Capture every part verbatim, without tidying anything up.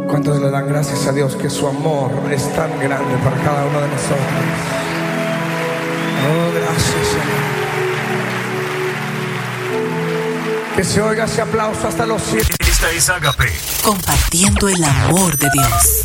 ¿Cuántos le dan gracias a Dios que su amor es tan grande para cada uno de nosotros? Oh, gracias, Señor. Que se oiga ese aplauso hasta los cielos. Esta es Agape, compartiendo el amor de Dios.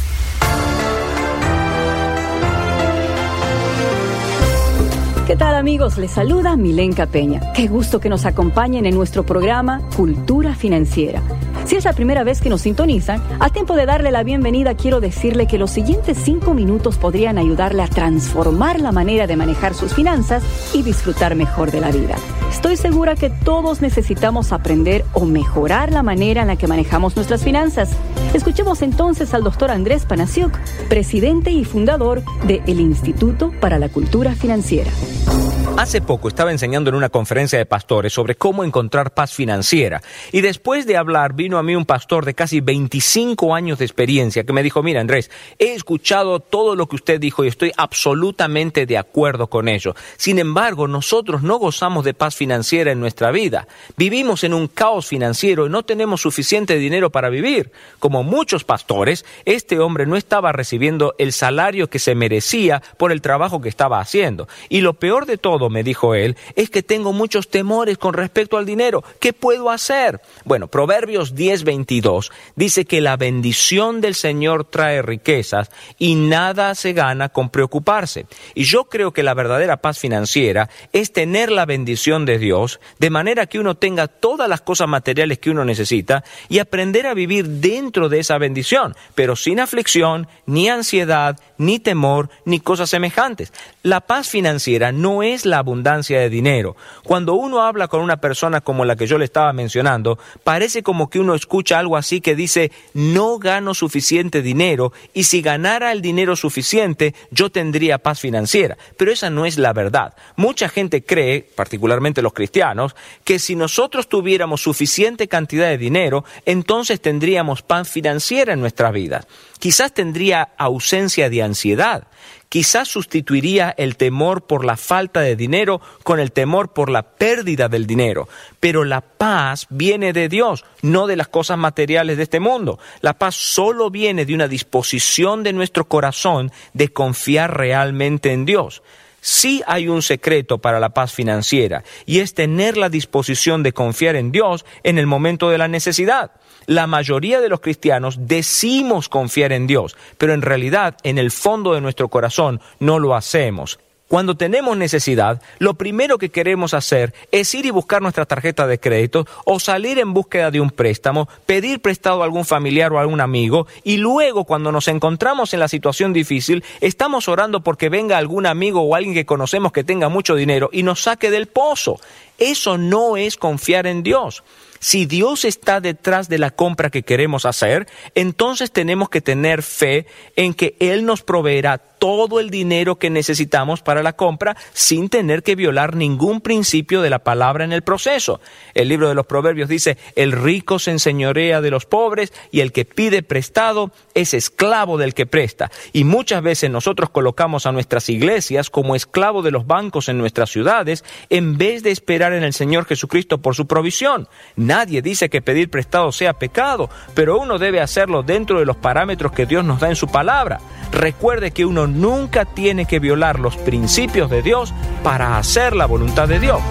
¿Qué tal, amigos? Les saluda Milenka Peña. Qué gusto que nos acompañen en nuestro programa Cultura Financiera. Si es la primera vez que nos sintonizan, a tiempo de darle la bienvenida, quiero decirle que los siguientes cinco minutos podrían ayudarle a transformar la manera de manejar sus finanzas y disfrutar mejor de la vida. Estoy segura que todos necesitamos aprender o mejorar la manera en la que manejamos nuestras finanzas. Escuchemos entonces al doctor Andrés Panasiuk, presidente y fundador del Instituto para la Cultura Financiera. Hace poco estaba enseñando en una conferencia de pastores sobre cómo encontrar paz financiera, y después de hablar vino a mí un pastor de casi veinticinco años de experiencia que me dijo: mira, Andrés, he escuchado todo lo que usted dijo y estoy absolutamente de acuerdo con ello. Sin embargo, nosotros no gozamos de paz financiera en nuestra vida. Vivimos en un caos financiero y no tenemos suficiente dinero para vivir. Como muchos pastores, este hombre no estaba recibiendo el salario que se merecía por el trabajo que estaba haciendo. Y lo peor de todo, me dijo él, es que tengo muchos temores con respecto al dinero. ¿Qué puedo hacer? Bueno, Proverbios diez veintidós dice que la bendición del Señor trae riquezas y nada se gana con preocuparse. Y yo creo que la verdadera paz financiera es tener la bendición de Dios, de manera que uno tenga todas las cosas materiales que uno necesita y aprender a vivir dentro de esa bendición, pero sin aflicción, ni ansiedad, ni temor, ni cosas semejantes. La paz financiera no es la abundancia de dinero. Cuando uno habla con una persona como la que yo le estaba mencionando, parece como que uno escucha algo así que dice: no gano suficiente dinero, y si ganara el dinero suficiente, yo tendría paz financiera. Pero esa no es la verdad. Mucha gente cree, particularmente los cristianos, que si nosotros tuviéramos suficiente cantidad de dinero, entonces tendríamos paz financiera en nuestra vida. Quizás tendría ausencia de ansiedad. Quizás sustituiría el temor por la falta de dinero con el temor por la pérdida del dinero. Pero la paz viene de Dios, no de las cosas materiales de este mundo. La paz solo viene de una disposición de nuestro corazón de confiar realmente en Dios. Sí hay un secreto para la paz financiera, y es tener la disposición de confiar en Dios en el momento de la necesidad. La mayoría de los cristianos decimos confiar en Dios, pero en realidad, en el fondo de nuestro corazón, no lo hacemos. Cuando tenemos necesidad, lo primero que queremos hacer es ir y buscar nuestra tarjeta de crédito o salir en búsqueda de un préstamo, pedir prestado a algún familiar o a algún amigo, y luego, cuando nos encontramos en la situación difícil, estamos orando porque venga algún amigo o alguien que conocemos que tenga mucho dinero y nos saque del pozo. Eso no es confiar en Dios. Si Dios está detrás de la compra que queremos hacer, entonces tenemos que tener fe en que Él nos proveerá todo el dinero que necesitamos para la compra sin tener que violar ningún principio de la palabra en el proceso. El libro de los Proverbios dice: el rico se enseñorea de los pobres y el que pide prestado es esclavo del que presta. Y muchas veces nosotros colocamos a nuestras iglesias como esclavo de los bancos en nuestras ciudades en vez de esperar en el Señor Jesucristo por su provisión. Nadie dice que pedir prestado sea pecado, pero uno debe hacerlo dentro de los parámetros que Dios nos da en su palabra. Recuerde que uno nunca tiene que violar los principios de Dios para hacer la voluntad de Dios.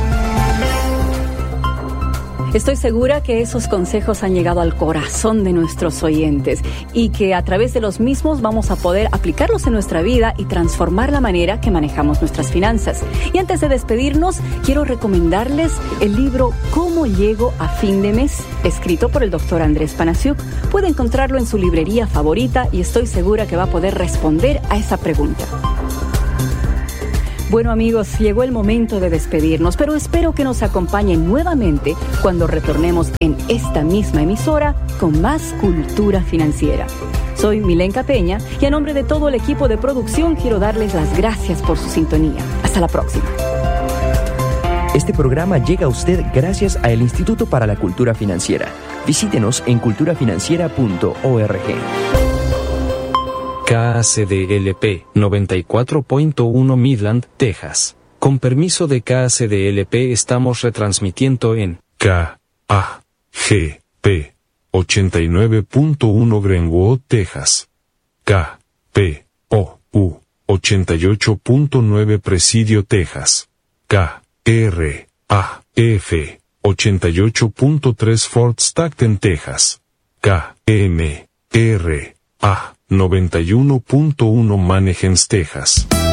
Estoy segura que esos consejos han llegado al corazón de nuestros oyentes y que a través de los mismos vamos a poder aplicarlos en nuestra vida y transformar la manera que manejamos nuestras finanzas. Y antes de despedirnos, quiero recomendarles el libro ¿Cómo llego a fin de mes?, escrito por el doctor Andrés Panasiuk. Puede encontrarlo en su librería favorita y estoy segura que va a poder responder a esa pregunta. Bueno, amigos, llegó el momento de despedirnos, pero espero que nos acompañen nuevamente cuando retornemos en esta misma emisora con más cultura financiera. Soy Milenka Peña y a nombre de todo el equipo de producción quiero darles las gracias por su sintonía. Hasta la próxima. Este programa llega a usted gracias al Instituto para la Cultura Financiera. Visítenos en cultura financiera punto org. K C D L P noventa y cuatro punto uno Midland, Texas. Con permiso de K C D L P estamos retransmitiendo en K A G P ochenta y nueve punto uno Greenwood, Texas. K P O U ochenta y ocho punto nueve Presidio, Texas. K R A F ochenta y ocho punto tres Fort Stockton, Texas. K M R A noventa y uno punto uno Mannheim, Texas.